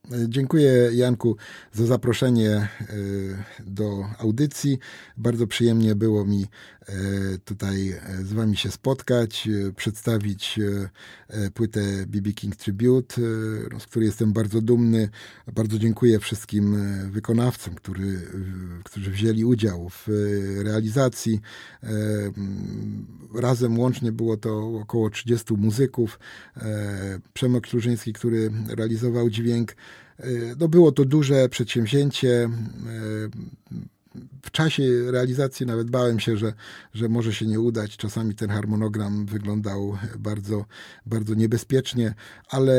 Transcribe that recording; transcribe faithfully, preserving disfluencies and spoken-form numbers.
Dziękuję, Janku, za zaproszenie do audycji. Bardzo przyjemnie było mi tutaj z wami się spotkać, przedstawić płytę B B King Tribute, z której jestem bardzo dumny. Bardzo dziękuję wszystkim wykonawcom, który, którzy wzięli udział w realizacji. Razem łącznie było to około trzydziestu muzyków. Przemek Służyński, który realizował dźwięk. No było to duże przedsięwzięcie. W czasie realizacji nawet bałem się, że, że może się nie udać. Czasami ten harmonogram wyglądał bardzo, bardzo niebezpiecznie, ale